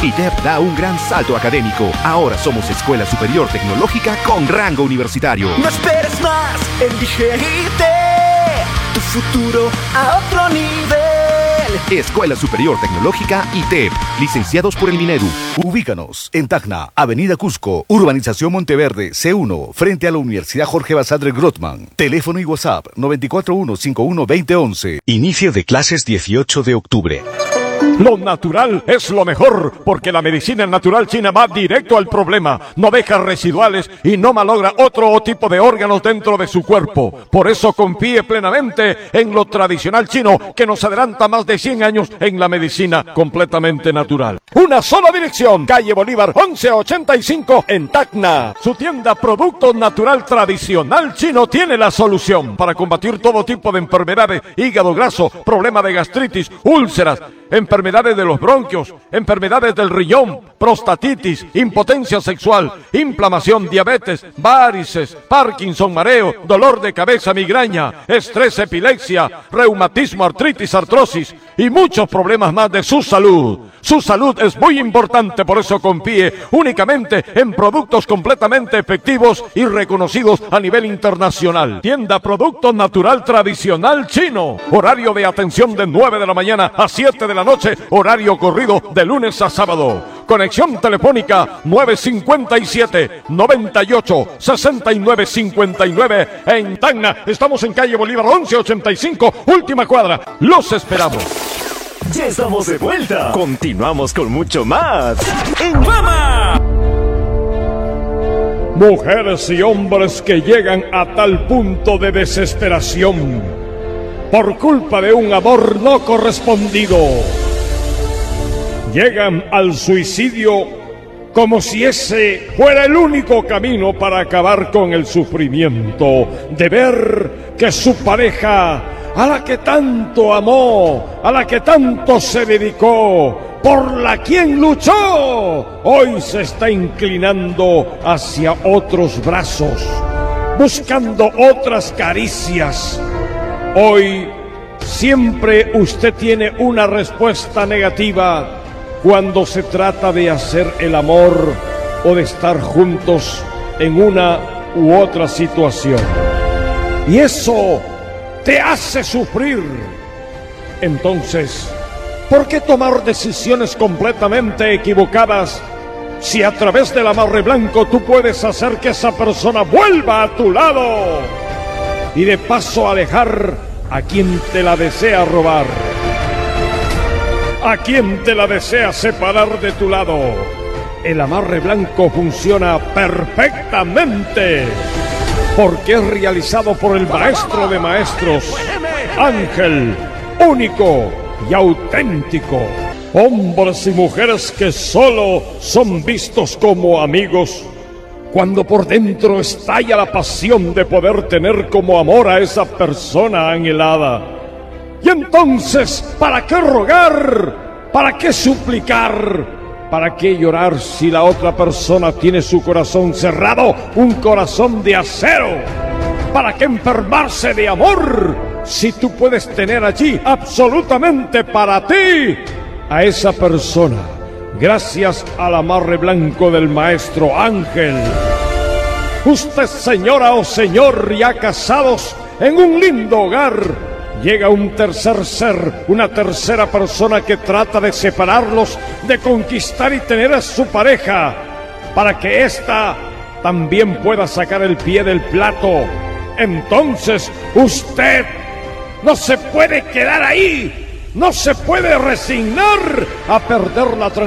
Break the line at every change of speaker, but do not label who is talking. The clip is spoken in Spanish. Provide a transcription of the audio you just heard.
ITEP da un gran salto académico. Ahora somos Escuela Superior Tecnológica con rango universitario.
No esperes más, elige ITEP, tu futuro a otro nivel.
Escuela Superior Tecnológica ITEP, licenciados por el Minedu.
Ubícanos en Tacna, Avenida Cusco, Urbanización Monteverde, C1, frente a la Universidad Jorge Basadre Grottman. Teléfono y WhatsApp 941-51-2011.
Inicio de clases 18 de octubre.
Lo natural es lo mejor, porque la medicina natural china va directo al problema, no deja residuales y no malogra otro tipo de órganos dentro de su cuerpo. Por eso confíe plenamente en lo tradicional chino, que nos adelanta más de 100 años en la medicina completamente natural. Una sola dirección, calle Bolívar 1185 en Tacna. Su tienda Producto Natural Tradicional Chino tiene la solución para combatir todo tipo de enfermedades, hígado graso, problema de gastritis, úlceras, enfermedades de los bronquios, enfermedades del riñón, prostatitis, impotencia sexual, inflamación, diabetes, varices, Parkinson, mareo, dolor de cabeza, migraña, estrés, epilepsia, reumatismo, artritis, artrosis y muchos problemas más de su salud. Su salud es muy importante, por eso confíe únicamente en productos completamente efectivos y reconocidos a nivel internacional. Tienda Producto Natural Tradicional Chino. Horario de atención de 9 de la mañana a 7 de la noche, horario corrido de lunes a sábado. Conexión telefónica 957-98-6959 en Tacna. Estamos en calle Bolívar 1185, última cuadra. Los esperamos.
Ya estamos de vuelta. Continuamos con mucho más en Fama.
Mujeres y hombres que llegan a tal punto de desesperación por culpa de un amor no correspondido. Llegan al suicidio como si ese fuera el único camino para acabar con el sufrimiento de ver que su pareja, a la que tanto amó, a la que tanto se dedicó, por la quien luchó, hoy se está inclinando hacia otros brazos, buscando otras caricias. Hoy siempre usted tiene una respuesta negativa cuando se trata de hacer el amor o de estar juntos en una u otra situación. Y eso te hace sufrir. Entonces, ¿por qué tomar decisiones completamente equivocadas si a través del amarre blanco tú puedes hacer que esa persona vuelva a tu lado y de paso alejar a quien te la desea robar, a quien te la desea separar de tu lado? El amarre blanco funciona perfectamente porque es realizado por el maestro de maestros, Ángel, único y auténtico. Hombres y mujeres que solo son vistos como amigos, cuando por dentro estalla la pasión de poder tener como amor a esa persona anhelada. Y entonces, ¿para qué rogar? ¿Para qué suplicar? ¿Para qué llorar si la otra persona tiene su corazón cerrado, un corazón de acero? ¿Para qué enfermarse de amor si tú puedes tener allí absolutamente para ti a esa persona? Gracias al amarre blanco del maestro Ángel. Usted, señora o señor, ya casados en un lindo hogar, llega un tercer ser, una tercera persona que trata de separarlos, de conquistar y tener a su pareja, para que ésta también pueda sacar el pie del plato. Entonces, usted no se puede quedar ahí, no se puede resignar a perder la tranquilidad.